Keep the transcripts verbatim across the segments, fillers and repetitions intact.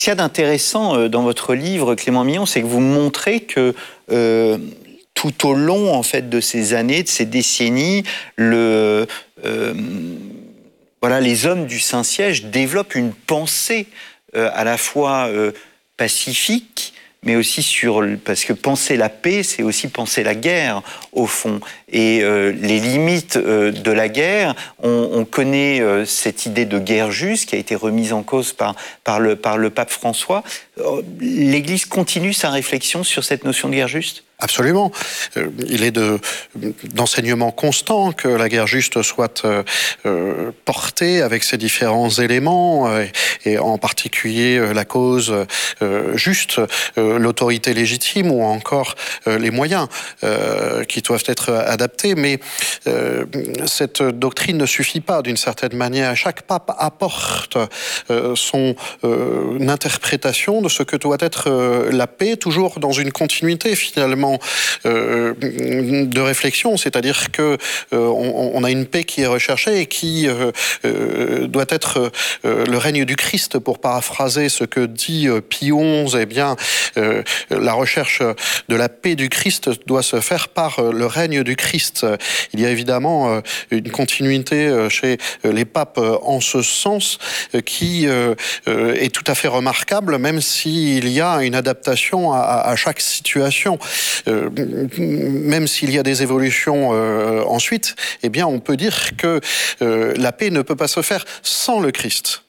Ce qu'il y a d'intéressant dans votre livre, Clément Millon, c'est que vous montrez que euh, tout au long en fait, de ces années, de ces décennies, le, euh, voilà, les hommes du Saint-Siège développent une pensée euh, à la fois euh, pacifique, mais aussi sur... Parce que penser la paix, c'est aussi penser la guerre, au fond. Et euh, les limites euh, de la guerre, on, on connaît euh, cette idée de guerre juste qui a été remise en cause par, par, le, par le pape François. L'Église continue sa réflexion sur cette notion de guerre juste ? Absolument. Il est de, d'enseignement constant que la guerre juste soit euh, portée avec ses différents éléments, euh, et en particulier euh, la cause euh, juste, euh, l'autorité légitime ou encore euh, les moyens euh, qui doivent être adaptés. Mais euh, cette doctrine ne suffit pas d'une certaine manière. Chaque pape apporte euh, son euh, interprétation de ce que doit être euh, la paix, toujours dans une continuité finalement Euh, de réflexion, c'est-à-dire que euh, on, on a une paix qui est recherchée et qui euh, euh, doit être euh, le règne du Christ, pour paraphraser ce que dit euh, Pie onze. Eh bien, euh, la recherche de la paix du Christ doit se faire par euh, le règne du Christ. Il y a évidemment euh, une continuité euh, chez les papes euh, en ce sens euh, qui euh, euh, est tout à fait remarquable, même s'il y a une adaptation à, à chaque situation. Euh, même s'il y a des évolutions euh, ensuite, eh bien, on peut dire que euh, la paix ne peut pas se faire sans le Christ.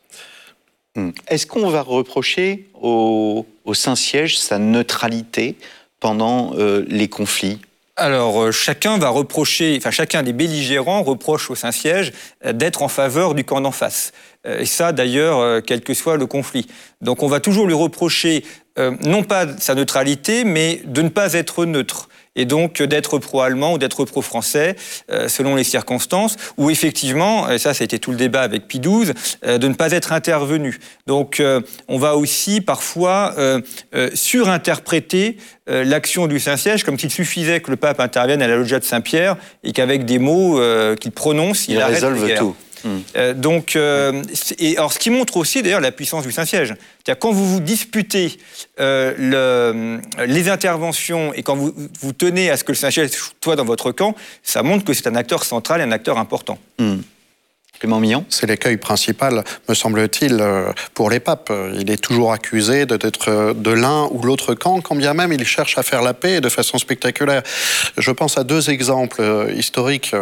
Est-ce qu'on va reprocher au, au Saint-Siège sa neutralité pendant euh, les conflits ? Alors, euh, chacun va reprocher, enfin, chacun des belligérants reproche au Saint-Siège euh, d'être en faveur du camp d'en face. Euh, et ça, d'ailleurs, euh, quel que soit le conflit. Donc, on va toujours lui reprocher, euh, non pas sa neutralité, mais de ne pas être neutre. Et donc d'être pro-allemand ou d'être pro-français, euh, selon les circonstances, ou effectivement, et ça, ça a été tout le débat avec Pie douze, euh, de ne pas être intervenu. Donc euh, on va aussi parfois euh, euh, surinterpréter euh, l'action du Saint-Siège, comme s'il suffisait que le pape intervienne à la loggia de Saint-Pierre et qu'avec des mots euh, qu'il prononce, il, il arrête résolve la guerre. tout. Euh, donc, euh, et alors, ce qui montre aussi d'ailleurs la puissance du Saint-Siège. C'est-à-dire quand vous vous disputez euh, le, les interventions et quand vous, vous tenez à ce que le Saint-Siège soit dans votre camp, ça montre que c'est un acteur central et un acteur important. Mmh. Clément Millon ? C'est l'écueil principal, me semble-t-il, pour les papes. Il est toujours accusé d'être de l'un ou l'autre camp, quand bien même il cherche à faire la paix de façon spectaculaire. Je pense à deux exemples historiques.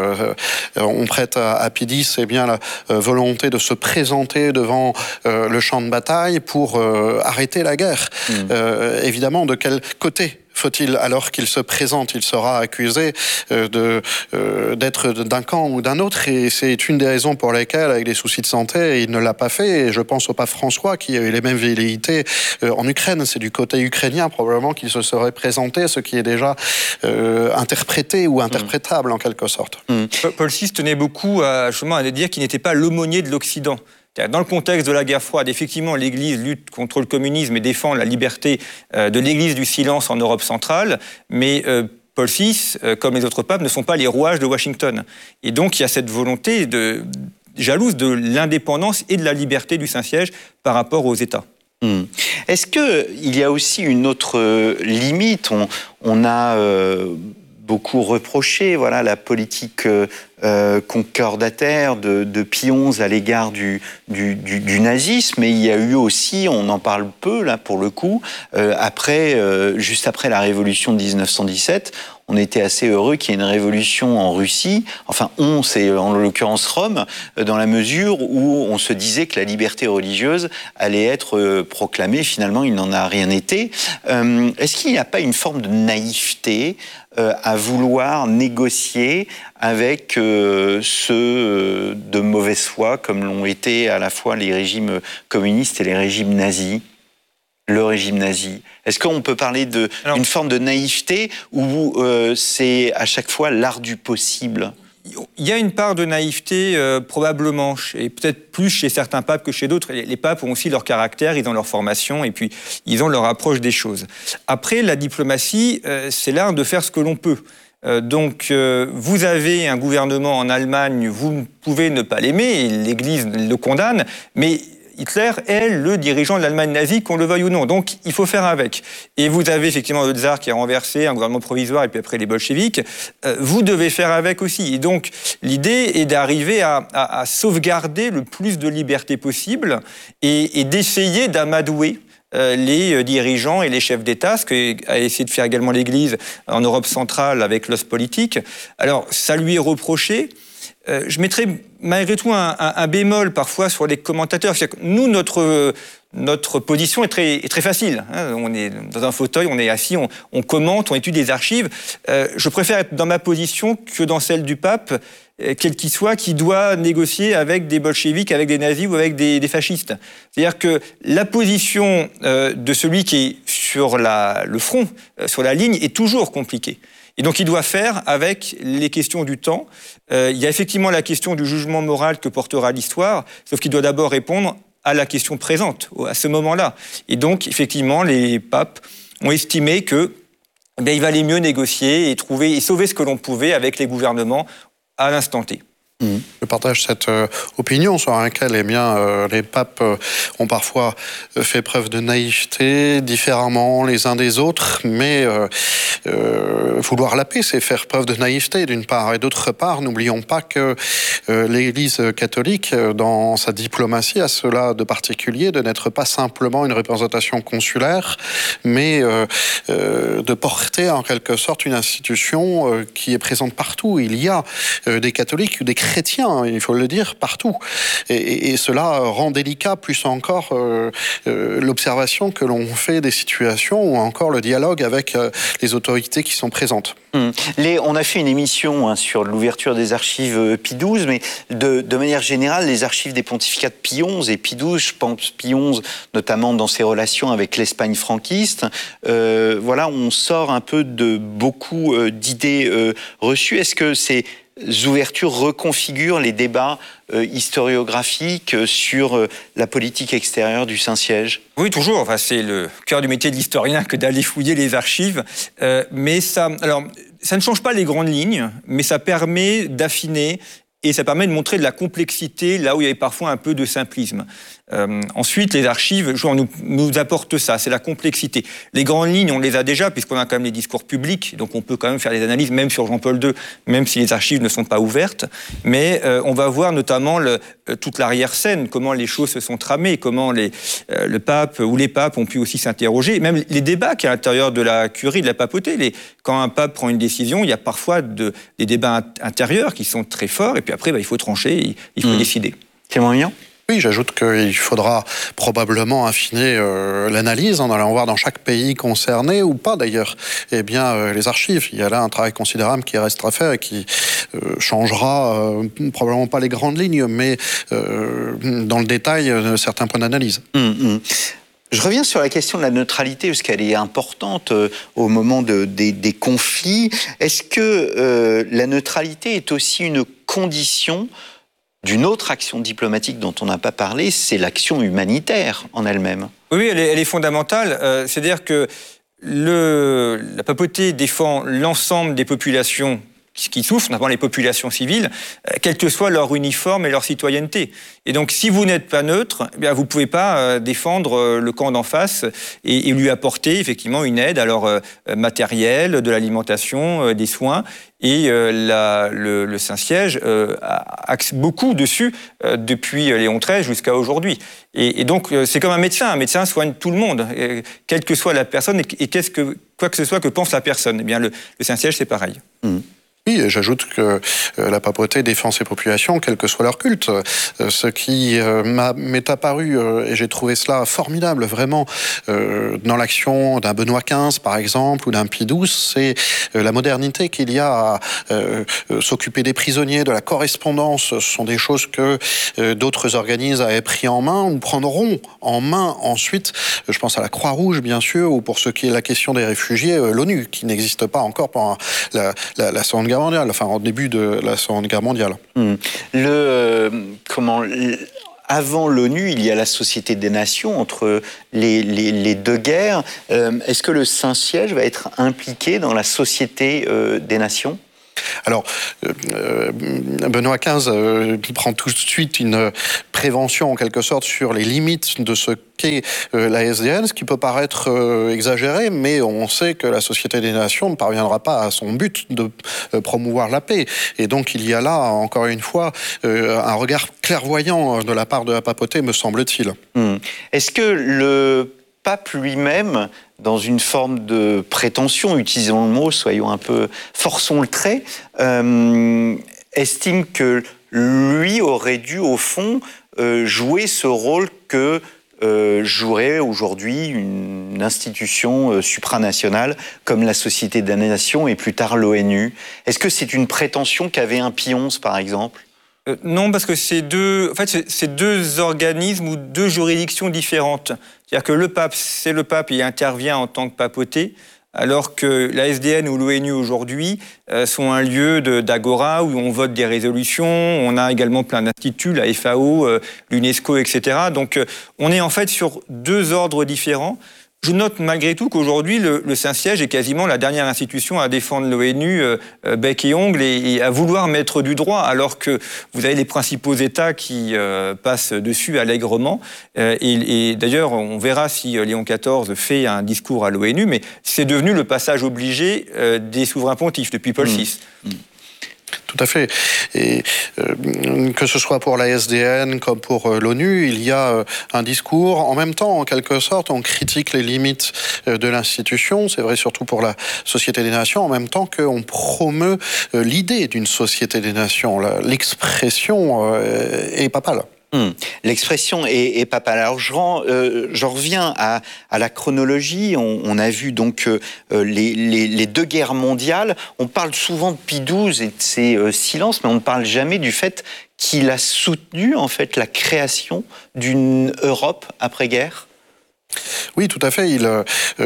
On prête à Pie dix eh bien, la volonté de se présenter devant le champ de bataille pour arrêter la guerre. Mmh. Euh, évidemment, de quel côté faut-il, alors qu'il se présente, il sera accusé euh, de, euh, d'être d'un camp ou d'un autre, et c'est une des raisons pour lesquelles, avec des soucis de santé, il ne l'a pas fait. Et je pense au pape François, qui a eu les mêmes velléités euh, en Ukraine. C'est du côté ukrainien, probablement, qu'il se serait présenté, ce qui est déjà euh, interprété ou interprétable, mmh. en quelque sorte. Mmh. Paul six tenait beaucoup à, justement, à dire qu'il n'était pas l'aumônier de l'Occident. Dans le contexte de la guerre froide, effectivement, l'Église lutte contre le communisme et défend la liberté euh, de l'Église du silence en Europe centrale, mais euh, Paul six, euh, comme les autres papes, ne sont pas les rouages de Washington. Et donc, il y a cette volonté de, jalouse de l'indépendance et de la liberté du Saint-Siège par rapport aux États. Mmh. Est-ce qu'il y a aussi une autre euh, limite ? On, on a euh, beaucoup reproché voilà, la politique euh, euh, concordataire de, de Pie onze à l'égard du, du, du, du nazisme, mais il y a eu aussi, on en parle peu là pour le coup, euh, après, euh, juste après la révolution de dix-neuf cent dix-sept, on était assez heureux qu'il y ait une révolution en Russie, enfin on, c'est en l'occurrence Rome, dans la mesure où on se disait que la liberté religieuse allait être proclamée, finalement il n'en a rien été. Euh, est-ce qu'il n'y a pas une forme de naïveté euh, à vouloir négocier avec euh, ceux euh, de mauvaise foi, comme l'ont été à la fois les régimes communistes et les régimes nazis ? Le régime nazi. Est-ce qu'on peut parler d'une forme de naïveté où euh, c'est à chaque fois l'art du possible ? Il y a une part de naïveté euh, probablement, et peut-être plus chez certains papes que chez d'autres. Les, les papes ont aussi leur caractère, ils ont leur formation et puis ils ont leur approche des choses. Après, la diplomatie, euh, c'est l'art de faire ce que l'on peut. Euh, donc, euh, vous avez un gouvernement en Allemagne, vous pouvez ne pas l'aimer, l'Église le condamne, mais Hitler est le dirigeant de l'Allemagne nazie, qu'on le veuille ou non. Donc, il faut faire avec. Et vous avez effectivement le tsar qui a renversé un gouvernement provisoire et puis après les bolcheviks. Euh, vous devez faire avec aussi. Et donc, l'idée est d'arriver à, à, à sauvegarder le plus de liberté possible et, et d'essayer d'amadouer euh, les dirigeants et les chefs d'État, ce qu'a essayé de faire également l'Église en Europe centrale avec l'os politique. Alors, ça lui est reproché. Euh, je mettrais malgré tout un, un, un bémol parfois sur les commentateurs. C'est-à-dire que nous, notre, notre position est très, est très facile. Hein. On est dans un fauteuil, on est assis, on, on commente, on étudie des archives. Euh, je préfère être dans ma position que dans celle du pape, euh, quel qu'il soit, qui doit négocier avec des bolcheviks, avec des nazis ou avec des, des fascistes. C'est-à-dire que la position euh, de celui qui est sur la, le front, euh, sur la ligne, est toujours compliquée. Et donc, il doit faire avec les questions du temps. Euh, il y a effectivement la question du jugement moral que portera l'histoire, sauf qu'il doit d'abord répondre à la question présente, à ce moment-là. Et donc, effectivement, les papes ont estimé que, eh bien, il valait mieux négocier et trouver et sauver ce que l'on pouvait avec les gouvernements à l'instant T. Mmh. Je partage cette euh, opinion sur laquelle eh bien, euh, les papes euh, ont parfois euh, fait preuve de naïveté, différemment les uns des autres, mais euh, euh, vouloir la paix, c'est faire preuve de naïveté d'une part, et d'autre part, n'oublions pas que euh, l'Église catholique, euh, dans sa diplomatie, a cela de particulier, de n'être pas simplement une représentation consulaire, mais euh, euh, de porter en quelque sorte une institution euh, qui est présente partout. Il y a euh, des catholiques, des chrétiens, il faut le dire, partout. Et, et, et cela rend délicat plus encore euh, euh, l'observation que l'on fait des situations ou encore le dialogue avec euh, les autorités qui sont présentes. Mmh. Les, on a fait une émission hein, sur l'ouverture des archives Pie douze, mais de, de manière générale, les archives des pontificats de Pie onze et Pie douze, je pense Pie onze notamment dans ses relations avec l'Espagne franquiste, euh, voilà, on sort un peu de beaucoup euh, d'idées euh, reçues. Est-ce que ces ouvertures reconfigurent les débats euh, historiographiques sur euh, la politique extérieure du Saint-Siège? Oui, toujours. Enfin, c'est le cœur du métier de l'historien que d'aller fouiller les archives. Euh, mais ça, alors, ça ne change pas les grandes lignes, mais ça permet d'affiner et ça permet de montrer de la complexité là où il y avait parfois un peu de simplisme. Euh, ensuite, les archives genre, nous, nous apportent ça, c'est la complexité. Les grandes lignes, on les a déjà, puisqu'on a quand même les discours publics, donc on peut quand même faire des analyses, même sur Jean-Paul deux, même si les archives ne sont pas ouvertes. Mais euh, on va voir notamment le, euh, toute l'arrière-scène, comment les choses se sont tramées, comment les, euh, le pape ou les papes ont pu aussi s'interroger, même les débats qu'il y a à l'intérieur de la curie, de la papauté. Les, quand un pape prend une décision, il y a parfois de, des débats intérieurs qui sont très forts, et puis après, bah, il faut trancher, il, il faut mmh. décider. Clément Mignon ? Oui, j'ajoute qu'il faudra probablement affiner euh, l'analyse en allant voir dans chaque pays concerné, ou pas d'ailleurs, eh bien, euh, les archives. Il y a là un travail considérable qui restera à faire et qui euh, changera euh, probablement pas les grandes lignes, mais euh, dans le détail, euh, certains points d'analyse. Mmh, mmh. Je reviens sur la question de la neutralité, parce qu'elle est importante euh, au moment de, des, des conflits. Est-ce que euh, la neutralité est aussi une condition d'une autre action diplomatique dont on n'a pas parlé, c'est l'action humanitaire en elle-même? Oui, elle est, elle est fondamentale. Euh, c'est-à-dire que le, la papauté défend l'ensemble des populations qui souffrent, notamment les populations civiles, euh, quel que soit leur uniforme et leur citoyenneté. Et donc, si vous n'êtes pas neutre, eh bien, vous ne pouvez pas euh, défendre euh, le camp d'en face et, et lui apporter effectivement une aide, alors euh, matérielle, de l'alimentation, euh, des soins. Et euh, la, le, le Saint-Siège euh, axe beaucoup dessus euh, depuis Léon treize jusqu'à aujourd'hui. Et, et donc, euh, c'est comme un médecin. Un médecin soigne tout le monde, euh, quelle que soit la personne et, et qu'est-ce que, quoi que ce soit que pense la personne. Eh bien, le, le Saint-Siège, c'est pareil. Mmh. Oui, et j'ajoute que euh, la papauté défend ses populations, quel que soit leur culte. Euh, ce qui euh, m'a, m'est apparu, euh, et j'ai trouvé cela formidable, vraiment, euh, dans l'action d'un Benoît quinze, par exemple, ou d'un Pie douze, c'est euh, la modernité qu'il y a à euh, euh, s'occuper des prisonniers, de la correspondance. Ce sont des choses que euh, d'autres organismes avaient pris en main, ou prendront en main ensuite. Je pense à la Croix-Rouge, bien sûr, ou pour ce qui est la question des réfugiés, euh, l'ONU, qui n'existe pas encore pendant la, la, la Seconde Guerre mondiale, enfin au début de la Seconde Guerre mondiale. Mmh. Le euh, comment avant l'ONU, il y a la Société des Nations entre les, les, les deux guerres. Euh, est-ce que le Saint-Siège va être impliqué dans la Société euh, des Nations ? Alors, euh, Benoît quinze euh, prend tout de suite une prévention, en quelque sorte, sur les limites de ce qu'est euh, la S D N, ce qui peut paraître euh, exagéré, mais on sait que la Société des Nations ne parviendra pas à son but de euh, promouvoir la paix. Et donc, il y a là, encore une fois, euh, un regard clairvoyant de la part de la papauté, me semble-t-il. Mmh. Est-ce que le pape lui-même, dans une forme de prétention, utilisons le mot, soyons un peu, forçons le trait, euh, estime que lui aurait dû, au fond, euh, jouer ce rôle que euh, jouerait aujourd'hui une institution euh, supranationale comme la Société des Nations et plus tard l'ONU. Est-ce que c'est une prétention qu'avait un Pie onze, par exemple ? Euh, non, parce que c'est deux, en fait, c'est deux organismes ou deux juridictions différentes. C'est-à-dire que le pape, c'est le pape, il intervient en tant que papauté, alors que la S D N ou l'ONU aujourd'hui euh, sont un lieu de, d'agora où on vote des résolutions. On a également plein d'instituts, la F A O, euh, l'UNESCO, et cetera. Donc, euh, on est en fait sur deux ordres différents. Je note malgré tout qu'aujourd'hui, le, le Saint-Siège est quasiment la dernière institution à défendre l'ONU euh, bec et ongle et, et à vouloir mettre du droit, alors que vous avez les principaux États qui euh, passent dessus allègrement. Euh, et, et d'ailleurs, on verra si Léon quatorze fait un discours à l'ONU, mais c'est devenu le passage obligé euh, des souverains pontifes depuis Paul six. Mmh. Tout à fait. Et euh, que ce soit pour la S D N comme pour euh, l'ONU, il y a euh, un discours. En même temps, en quelque sorte, on critique les limites euh, de l'institution. C'est vrai surtout pour la Société des Nations. En même temps qu'on promeut euh, l'idée d'une Société des Nations. La, l'expression euh, est papale. Hum. L'expression est, est papale. Alors je, rends, euh, je reviens à, à la chronologie. On, on a vu donc euh, les, les, les deux guerres mondiales. On parle souvent de Pie douze et de ses euh, silences, mais on ne parle jamais du fait qu'il a soutenu en fait la création d'une Europe après-guerre. Oui, tout à fait. Il euh,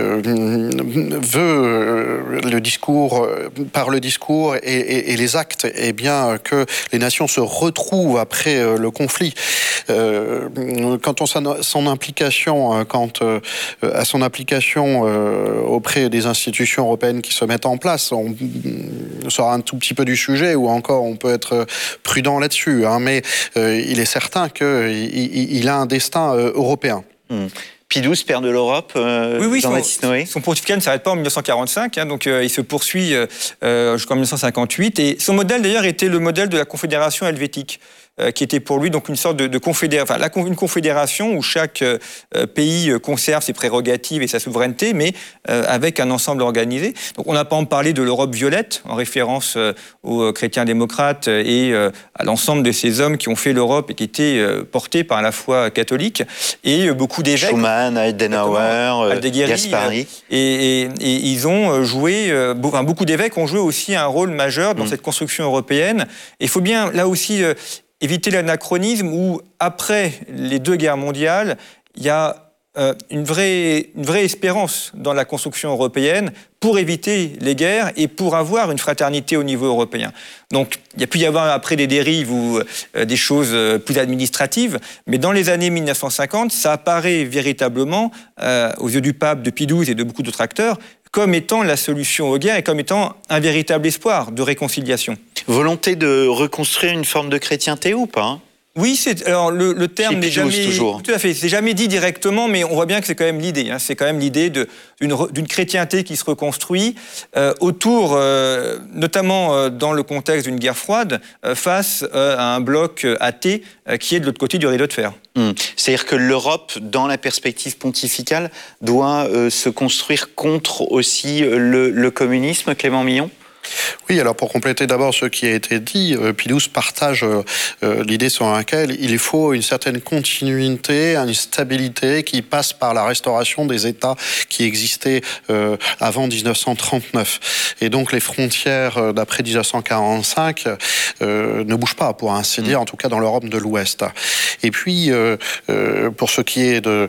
veut euh, le discours, euh, par le discours et, et, et les actes, eh bien que les nations se retrouvent après euh, le conflit. Euh, quant à son, son implication, quant euh, à son implication euh, auprès des institutions européennes qui se mettent en place, on sort un tout petit peu du sujet, ou encore on peut être prudent là-dessus. Hein, mais euh, il est certain qu'il il a un destin euh, européen. Mmh. Pie douze, père de l'Europe, euh, oui, oui, Jean-Baptiste Noé. Son pontificat ne s'arrête pas en mille neuf cent quarante-cinq, hein, donc euh, il se poursuit euh, jusqu'en mille neuf cent cinquante-huit. Et son modèle, d'ailleurs, était le modèle de la Confédération helvétique, euh, qui était pour lui donc une sorte de, de confédération, enfin, la, une confédération où chaque euh, pays conserve ses prérogatives et sa souveraineté, mais euh, avec un ensemble organisé. Donc, on n'a pas en parlé de l'Europe violette, en référence euh, aux chrétiens démocrates et euh, à l'ensemble de ces hommes qui ont fait l'Europe et qui étaient euh, portés par la foi catholique, et euh, beaucoup d'évêques. Schumann, Adenauer, Aldeguerri, Gaspari. Et, et, et ils ont joué, euh, enfin, beaucoup d'évêques ont joué aussi un rôle majeur dans mmh. cette construction européenne. Et il faut bien, là aussi, euh, éviter l'anachronisme où, après les deux guerres mondiales, il y a euh, une, vraie, une vraie espérance dans la construction européenne pour éviter les guerres et pour avoir une fraternité au niveau européen. Donc, il y a pu y avoir après des dérives ou euh, des choses euh, plus administratives, mais dans les années mille neuf cent cinquante, ça apparaît véritablement, euh, aux yeux du pape, de Pie douze et de beaucoup d'autres acteurs, comme étant la solution aux guerres et comme étant un véritable espoir de réconciliation. Volonté de reconstruire une forme de chrétienté ou pas, hein? Oui, c'est, alors le, le terme n'est jamais toujours. Tout à fait, c'est jamais dit directement, mais on voit bien que c'est quand même l'idée. Hein, c'est quand même l'idée de, d'une, d'une chrétienté qui se reconstruit euh, autour, euh, notamment euh, dans le contexte d'une guerre froide, euh, face euh, à un bloc euh, athée euh, qui est de l'autre côté du rideau de fer. Mmh. C'est-à-dire que l'Europe, dans la perspective pontificale, doit euh, se construire contre aussi euh, le, le communisme, Clément Millon ? Oui, alors pour compléter d'abord ce qui a été dit, euh, Pie douze partage euh, l'idée sur laquelle il faut une certaine continuité, une stabilité qui passe par la restauration des États qui existaient euh, avant dix-neuf cent trente-neuf. Et donc les frontières euh, d'après dix-neuf cent quarante-cinq euh, ne bougent pas, pour ainsi dire, mmh. en tout cas dans l'Europe de l'Ouest. Et puis, euh, euh, pour ce qui est de,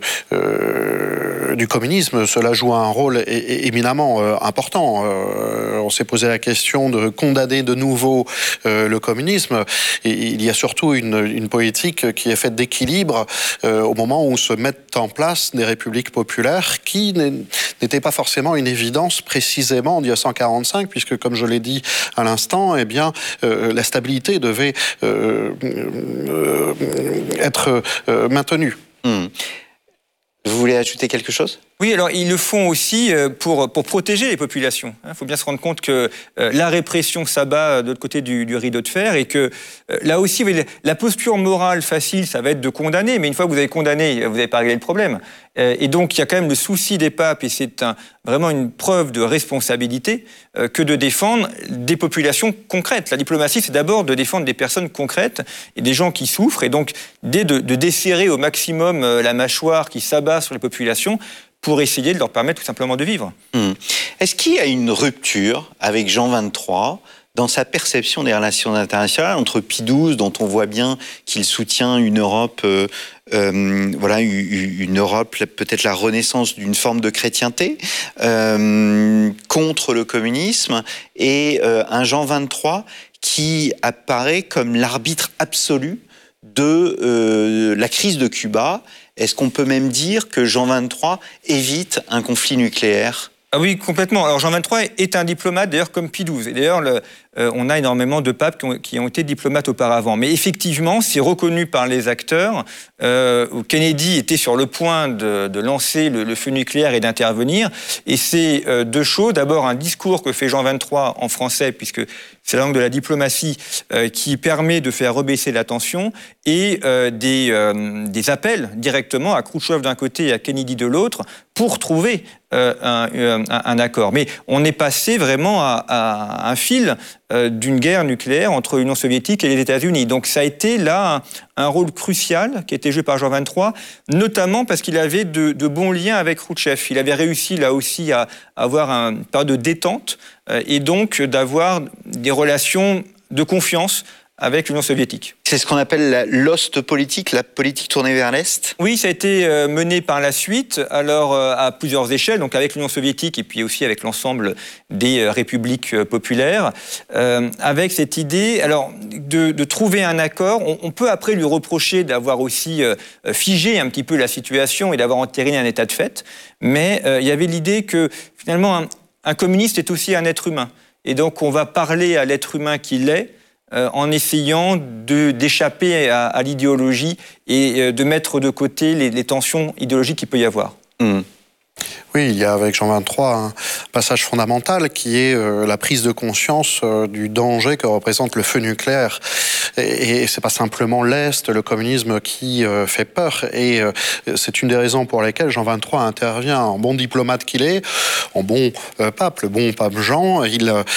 euh, du communisme, cela joue un rôle é- é- éminemment euh, important. Euh, on s'est posé la question de condamner de nouveau euh, le communisme. Et il y a surtout une, une politique qui est faite d'équilibre euh, au moment où se mettent en place des républiques populaires qui n'est, n'était pas forcément une évidence précisément en mille neuf cent quarante-cinq, puisque, comme je l'ai dit à l'instant, eh bien, euh, la stabilité devait euh, euh, être euh, maintenue. Mmh. Vous voulez ajouter quelque chose ? Oui, alors ils le font aussi pour, pour protéger les populations. Il faut bien se rendre compte que euh, la répression s'abat de l'autre côté du, du rideau de fer et que euh, là aussi, vous voyez, la posture morale facile, ça va être de condamner, mais une fois que vous avez condamné, vous n'avez pas réglé le problème. Euh, et donc, il y a quand même le souci des papes, et c'est un, vraiment une preuve de responsabilité euh, que de défendre des populations concrètes. La diplomatie, c'est d'abord de défendre des personnes concrètes et des gens qui souffrent, et donc de, de desserrer au maximum euh, la mâchoire qui s'abat sur les populations, pour essayer de leur permettre tout simplement de vivre. Mmh. Est-ce qu'il y a une rupture avec Jean vingt-trois dans sa perception des relations internationales entre Pie douze, dont on voit bien qu'il soutient une Europe, euh, euh, voilà, une Europe, peut-être la renaissance d'une forme de chrétienté, euh, contre le communisme, et euh, un Jean vingt-trois qui apparaît comme l'arbitre absolu de euh, la crise de Cuba? Est-ce qu'on peut même dire que Jean vingt-trois évite un conflit nucléaire ? Ah oui, complètement. Alors Jean vingt-trois est un diplomate, d'ailleurs, comme Pie douze. Et d'ailleurs, le, euh, on a énormément de papes qui ont, qui ont été diplomates auparavant. Mais effectivement, c'est reconnu par les acteurs. Euh, Kennedy était sur le point de, de lancer le, le feu nucléaire et d'intervenir. Et c'est euh, deux choses. D'abord, un discours que fait Jean vingt-trois en français, puisque c'est la langue de la diplomatie, euh, qui permet de faire rebaisser la tension, et euh, des, euh, des appels directement à Khrouchtchev d'un côté et à Kennedy de l'autre pour trouver euh, un, un, un accord. Mais on est passé vraiment à, à un fil euh, d'une guerre nucléaire entre l'Union soviétique et les États-Unis. Donc ça a été là un, un rôle crucial qui a été joué par Jean vingt-trois, notamment parce qu'il avait de, de bons liens avec Khrouchtchev. Il avait réussi là aussi à, à avoir une période de détente euh, et donc d'avoir des relations de confiance avec l'Union soviétique. C'est ce qu'on appelle la l'ost politique, la politique tournée vers l'Est ? Oui, ça a été euh, mené par la suite, alors euh, à plusieurs échelles, donc avec l'Union soviétique et puis aussi avec l'ensemble des euh, républiques euh, populaires, euh, avec cette idée alors, de, de trouver un accord. On, on peut après lui reprocher d'avoir aussi euh, figé un petit peu la situation et d'avoir entériné un état de fait, mais euh, il y avait l'idée que finalement un, un communiste est aussi un être humain. Et donc on va parler à l'être humain qu'il est, Euh, en essayant de, d'échapper à, à l'idéologie et euh, de mettre de côté les, les tensions idéologiques qu'il peut y avoir. Mmh. Oui, il y a avec Jean vingt-trois un passage fondamental qui est euh, la prise de conscience euh, du danger que représente le feu nucléaire. Et, et c'est pas simplement l'Est, le communisme qui euh, fait peur. Et euh, c'est une des raisons pour lesquelles Jean vingt-trois intervient en bon diplomate qu'il est, en bon euh, pape, le bon pape Jean. Il euh,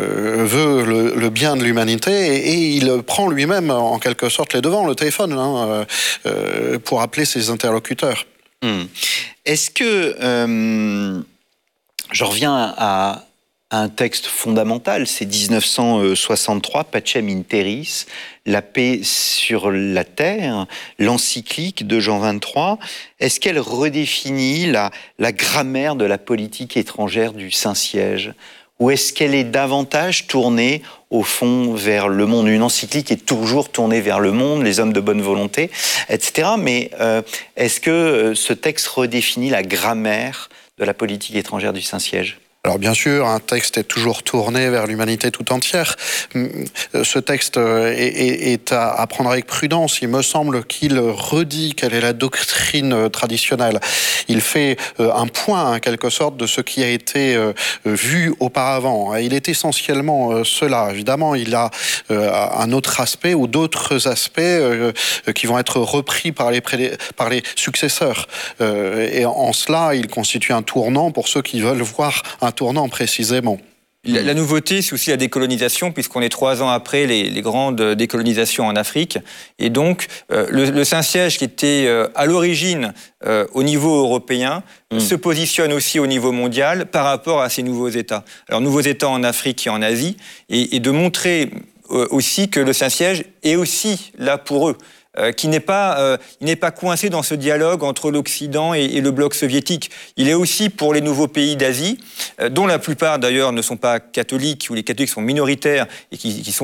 veut le, le bien de l'humanité et, et il prend lui-même en quelque sorte les devants, le téléphone, hein, euh, pour appeler ses interlocuteurs. Mmh. Est-ce que, euh, je reviens à, à un texte fondamental, c'est dix-neuf cent soixante-trois, Pacem in Terris, la paix sur la terre, l'encyclique de Jean vingt-trois. Est-ce qu'elle redéfinit la, la grammaire de la politique étrangère du Saint-Siège ? Ou est-ce qu'elle est davantage tournée, au fond, vers le monde ? Une encyclique est toujours tournée vers le monde, les hommes de bonne volonté, et cetera. Mais euh, est-ce que ce texte redéfinit la grammaire de la politique étrangère du Saint-Siège ? Alors bien sûr, un texte est toujours tourné vers l'humanité tout entière. Ce texte est, est, est à, à prendre avec prudence. Il me semble qu'il redit quelle est la doctrine traditionnelle. Il fait un point, en quelque sorte, de ce qui a été vu auparavant. Il est essentiellement cela. Évidemment, il a un autre aspect ou d'autres aspects qui vont être repris par les, pré... par les successeurs. Et en cela, il constitue un tournant pour ceux qui veulent voir un tournant précisément. La, la nouveauté, c'est aussi la décolonisation, puisqu'on est trois ans après les, les grandes décolonisations en Afrique. Et donc, euh, le, le Saint-Siège, qui était euh, à l'origine euh, au niveau européen, mmh. se positionne aussi au niveau mondial par rapport à ces nouveaux États. Alors, nouveaux États en Afrique et en Asie, et, et de montrer euh, aussi que le Saint-Siège est aussi là pour eux. Euh, qui n'est pas, euh, il n'est pas coincé dans ce dialogue entre l'Occident et, et le bloc soviétique. Il est aussi pour les nouveaux pays d'Asie, euh, dont la plupart d'ailleurs ne sont pas catholiques, ou les catholiques sont minoritaires et qui, qui sont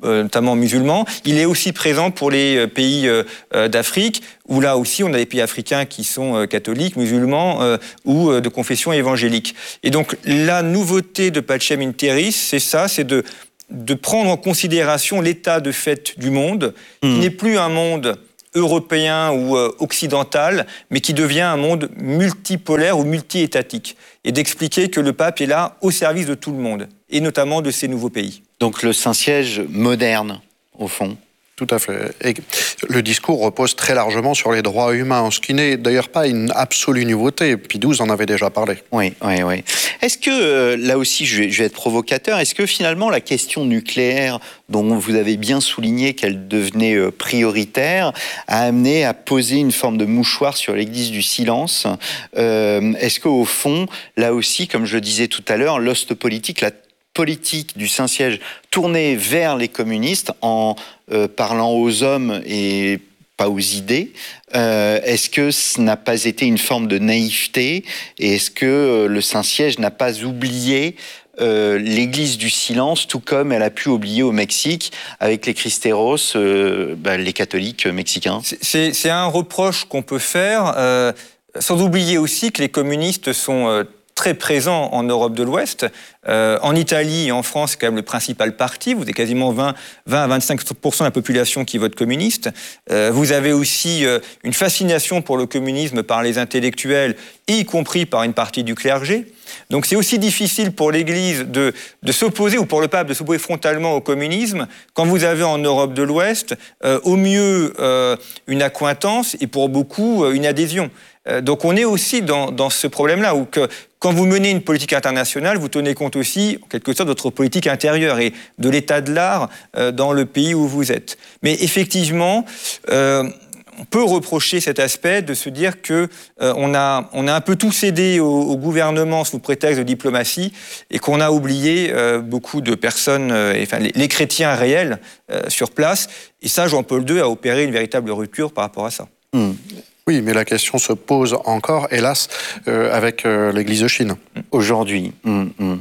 euh, notamment musulmans. Il est aussi présent pour les euh, pays euh, d'Afrique, où là aussi on a des pays africains qui sont euh, catholiques, musulmans euh, ou euh, de confession évangélique. Et donc la nouveauté de Pacem in Terris, c'est ça, c'est de, de prendre en considération l'état de fait du monde, mmh. qui n'est plus un monde européen ou euh, occidental, mais qui devient un monde multipolaire ou multi-étatique, et d'expliquer que le pape est là au service de tout le monde, et notamment de ces nouveaux pays. Donc le Saint-Siège moderne, au fond. Tout à fait. Et le discours repose très largement sur les droits humains, ce qui n'est d'ailleurs pas une absolue nouveauté. Pie douze en avait déjà parlé. Oui, oui, oui. Est-ce que, euh, là aussi, je vais, je vais être provocateur, est-ce que finalement la question nucléaire, dont vous avez bien souligné qu'elle devenait euh, prioritaire, a amené à poser une forme de mouchoir sur l'église du silence? euh, Est-ce qu'au fond, là aussi, comme je le disais tout à l'heure, l'ost politique, la politique du Saint-Siège tournée vers les communistes en euh, parlant aux hommes et pas aux idées, euh, est-ce que ce n'a pas été une forme de naïveté? Et est-ce que euh, le Saint-Siège n'a pas oublié euh, l'église du silence, tout comme elle a pu oublier au Mexique, avec les Cristeros, euh, bah, les catholiques mexicains? C'est, c'est un reproche qu'on peut faire, euh, sans oublier aussi que les communistes sont euh, très présents en Europe de l'Ouest. Euh, en Italie et en France, c'est quand même le principal parti. Vous avez quasiment vingt à vingt-cinq pour cent de la population qui vote communiste. Euh, vous avez aussi euh, une fascination pour le communisme par les intellectuels, y compris par une partie du clergé. Donc c'est aussi difficile pour l'Église de, de s'opposer, ou pour le pape de s'opposer frontalement au communisme, quand vous avez en Europe de l'Ouest, euh, au mieux euh, une accointance et pour beaucoup euh, une adhésion. Euh, donc on est aussi dans, dans ce problème-là, où que, quand vous menez une politique internationale, vous tenez compte aussi, en quelque sorte, de votre politique intérieure et de l'état de l'art euh, dans le pays où vous êtes. Mais effectivement, euh, on peut reprocher cet aspect de se dire que euh, on a, on a un peu tout cédé au, au gouvernement sous prétexte de diplomatie et qu'on a oublié euh, beaucoup de personnes, euh, enfin les, les chrétiens réels euh, sur place. Et ça, Jean-Paul deux a opéré une véritable rupture par rapport à ça. Mmh. Oui, mais la question se pose encore, hélas, euh, avec euh, l'Église de Chine. Aujourd'hui. Mmh, mmh.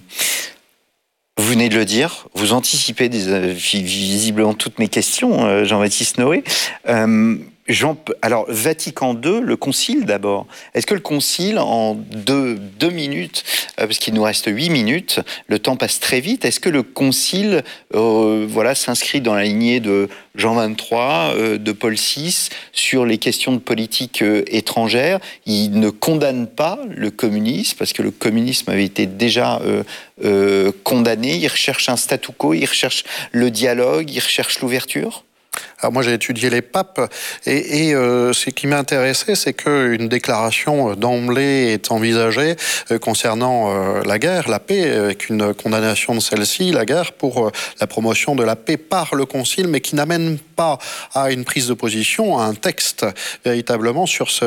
Vous venez de le dire, vous anticipez des, euh, visiblement toutes mes questions, euh, Jean-Baptiste Noé. Euh, Jean, alors, Vatican deux, le concile d'abord. Est-ce que le concile, en deux, deux minutes, euh, parce qu'il nous reste huit minutes, le temps passe très vite, est-ce que le concile euh, voilà, s'inscrit dans la lignée de Jean vingt-trois, euh, de Paul six, sur les questions de politique euh, étrangère? Il ne condamne pas le communisme, parce que le communisme avait été déjà euh, euh, condamné. Il recherche un statu quo, il recherche le dialogue, il recherche l'ouverture. Alors moi j'ai étudié les papes et, et euh, ce qui m'a intéressé, c'est qu'une déclaration d'emblée est envisagée euh, concernant euh, la guerre, la paix, avec une condamnation de celle-ci, la guerre, pour euh, la promotion de la paix par le concile, mais qui n'amène pas à une prise de position, à un texte véritablement sur ce